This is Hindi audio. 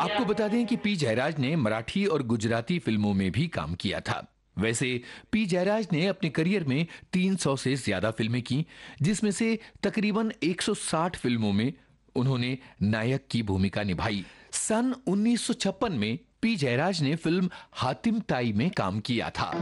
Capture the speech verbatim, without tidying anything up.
आपको बता दें कि पी जयराज ने मराठी और गुजराती फिल्मों में भी काम किया था। वैसे पी जयराज ने अपने करियर में तीन सौ से ज्यादा फिल्में की, जिसमें से तकरीबन एक सौ साठ फिल्मों में उन्होंने नायक की भूमिका निभाई। सन उन्नीस सौ छप्पन में पी जयराज ने फिल्म हातिम ताई में काम किया था।